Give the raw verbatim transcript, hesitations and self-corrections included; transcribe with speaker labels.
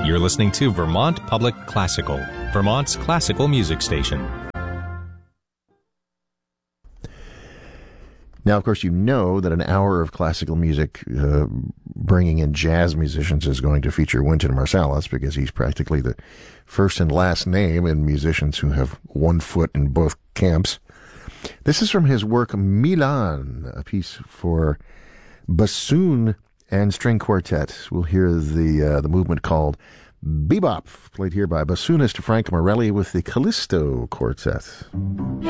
Speaker 1: You're listening to Vermont Public Classical, Vermont's classical music station.
Speaker 2: Now, of course, you know that an hour of classical music uh, bringing in jazz musicians is going to feature Wynton Marsalis, because he's practically the first and last name in musicians who have one foot in both camps. This is from his work Milan, a piece for bassoon and string quartet. We'll hear the uh, the movement called Bebop, played here by bassoonist Frank Morelli with the Callisto Quartet.